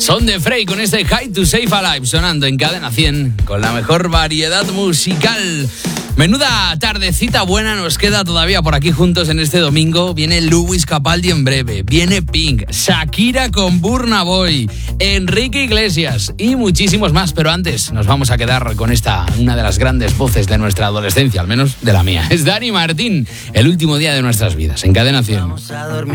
Son de Frey con este High to Save Alive sonando en Cadena 100 con la mejor variedad musical. Menuda tardecita buena nos queda todavía por aquí juntos en este domingo. Viene Lewis Capaldi en breve, viene Pink, Shakira con Burna Boy, Enrique Iglesias y muchísimos más. Pero antes nos vamos a quedar con una de las grandes voces de nuestra adolescencia, al menos de la mía. Es Dani Martín, el último día de nuestras vidas en Cadena 100. Vamos a dormir.